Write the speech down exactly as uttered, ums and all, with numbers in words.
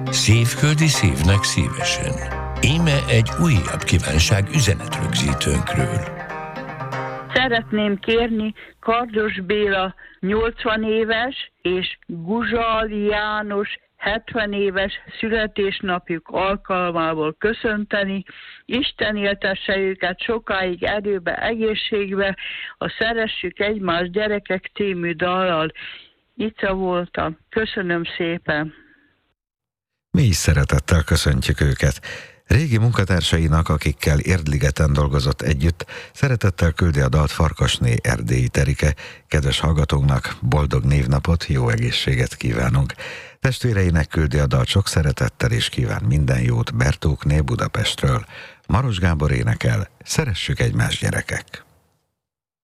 Szívföldi szívnek szívesen. Íme egy újabb kívánság üzenetrögzítőnkről. Szeretném kérni Kardos Béla nyolcvan éves és Guzsal János hetven éves születésnapjuk alkalmából köszönteni. Isten éltesse őket sokáig erőbe, egészségbe, a Szeressük egymást gyerekek című dallal. Ica voltam. Köszönöm szépen. Mi is szeretettel köszöntjük őket. Régi munkatársainak, akikkel Érdligeten dolgozott együtt, szeretettel küldi a dalt Farkasné Erdélyi Terike. Kedves hallgatónknak boldog névnapot, jó egészséget kívánunk. Testvéreinek küldi a dalt sok szeretettel és kíván minden jót Bertókné Budapestről. Maros Gábor énekel, Szeressük egymást gyerekek.